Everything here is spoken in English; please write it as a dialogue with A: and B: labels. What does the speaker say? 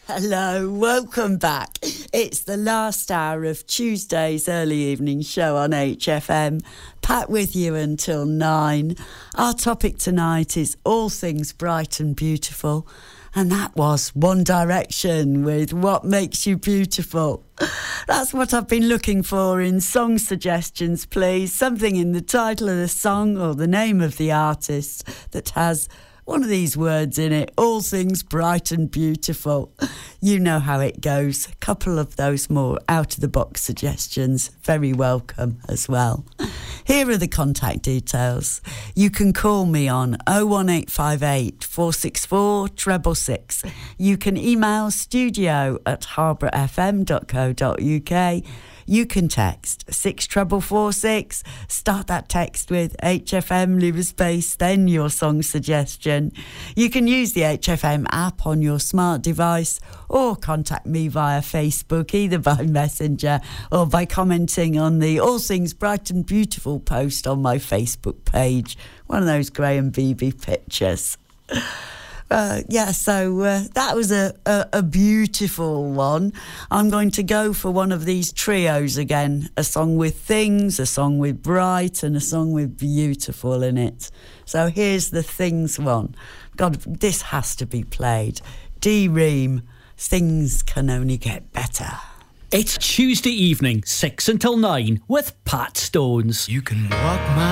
A: Hello, welcome back. It's the last hour of Tuesday's early evening show on HFM. Pat with you until 9. Our topic tonight is all things bright and beautiful. And that was One Direction with What Makes You Beautiful. That's what I've been looking for in song suggestions, please. Something in the title of the song or the name of the artist that has one of these words in it, all things bright and beautiful. You know how it goes. A couple of those more out-of-the-box suggestions, very welcome as well. Here are the contact details. You can call me on 01858 464 666. You can email studio@harbourfm.co.uk. You can text 64446. Start that text with HFM, leave a space, then your song suggestion. You can use the HFM app on your smart device or contact me via Facebook, either by Messenger or by commenting on the All Things Bright and Beautiful post on my Facebook page. One of those Graham Beebe pictures. So that was a beautiful one. I'm going to go for one of these trios again. A song with things, a song with bright, and a song with beautiful in it. So here's the things one. God, this has to be played. D-Ream, Things Can Only Get Better.
B: It's Tuesday evening, 6 until 9, with Pat Stones.
C: You can walk my